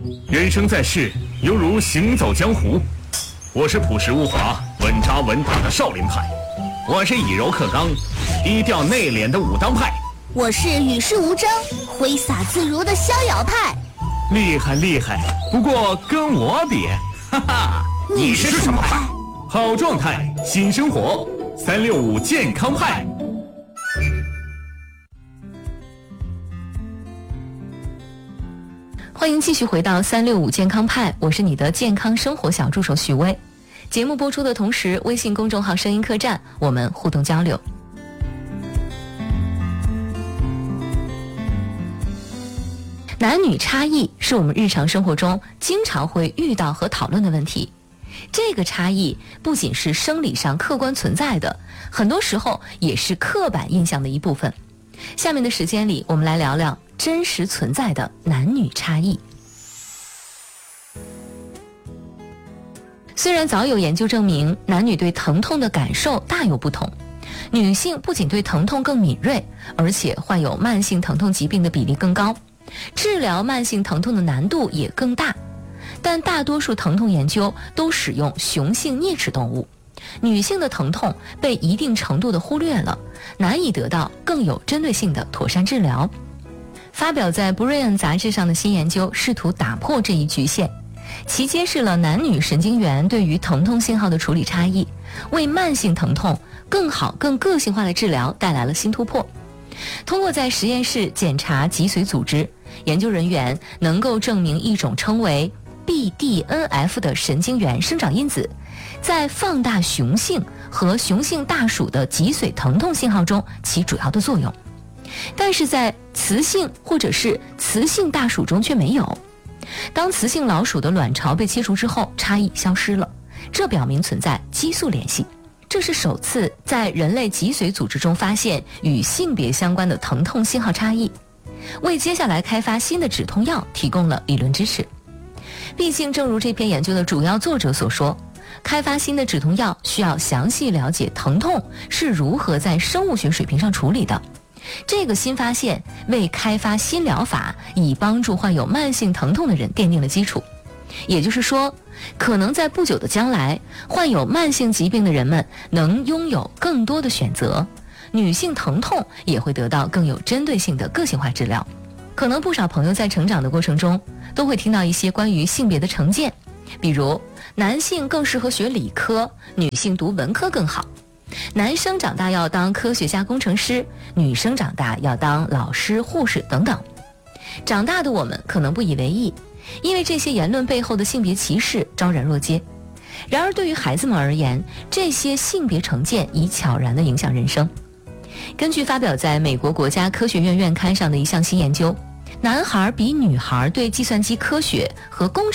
人生在世，犹如行走江湖。我是朴实无华、稳扎稳打的少林派，我是以柔克刚、低调内敛的武当派， 我是与世无争、挥洒自如的逍遥派。 厉害厉害，不过跟我比，哈哈， 你是什么派？ 好状态，新生活，365健康派。 欢迎继续回到365健康派，我是你的健康生活小助手许巍。节目播出的同时，微信公众号声音客栈，我们互动交流。男女差异是我们日常生活中经常会遇到和讨论的问题。这个差异不仅是生理上客观存在的，很多时候也是刻板印象的一部分。下面的时间里，我们来聊聊真实存在的男女差异。虽然早有研究证明男女对疼痛的感受大有不同，女性不仅对疼痛更敏锐，而且患有慢性疼痛疾病的比例更高，治疗慢性疼痛的难度也更大。但大多数疼痛研究都使用雄性啮齿动物，女性的疼痛被一定程度的忽略了，难以得到更有针对性的妥善治疗。发表在《Brain》杂志上的新研究试图打破这一局限，其揭示了男女神经元对于疼痛信号的处理差异，为慢性疼痛更好更个性化的治疗带来了新突破。通过在实验室检查脊髓组织，研究人员能够证明一种称为BDNF 的神经元生长因子在放大雄性和雄性大鼠的脊髓疼痛信号中起主要的作用，但是在雌性或者是雌性大鼠中却没有。当雌性老鼠的卵巢被切除之后，差异消失了，这表明存在激素联系。这是首次在人类脊髓组织中发现与性别相关的疼痛信号差异，为接下来开发新的止痛药提供了理论支持。毕竟正如这篇研究的主要作者所说，开发新的止痛药需要详细了解疼痛是如何在生物学水平上处理的。这个新发现为开发新疗法以帮助患有慢性疼痛的人奠定了基础。也就是说，可能在不久的将来，患有慢性疾病的人们能拥有更多的选择，女性疼痛也会得到更有针对性的个性化治疗。可能不少朋友在成长的过程中都会听到一些关于性别的成见，比如男性更适合学理科，女性读文科更好；男生长大要当科学家、工程师，女生长大要当老师、护士等等。长大的我们可能不以为意，因为这些言论背后的性别歧视昭然若揭。然而对于孩子们而言，这些性别成见已悄然地影响人生。根据发表在美国国家科学院院刊上的一项新研究，男孩比女孩对计算机科学和工程